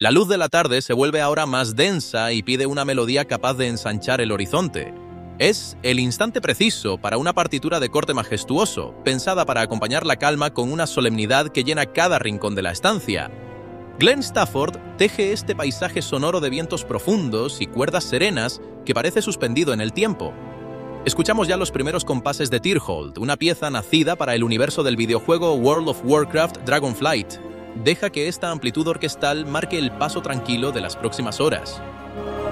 La luz de la tarde se vuelve ahora más densa y pide una melodía capaz de ensanchar el horizonte. Es el instante preciso para una partitura de corte majestuoso, pensada para acompañar la calma con una solemnidad que llena cada rincón de la estancia. Glenn Stafford teje este paisaje sonoro de vientos profundos y cuerdas serenas que parece suspendido en el tiempo. Escuchamos ya los primeros compases de Tearhold, una pieza nacida para el universo del videojuego World of Warcraft Dragonflight. Deja que esta amplitud orquestal marque el paso tranquilo de las próximas horas.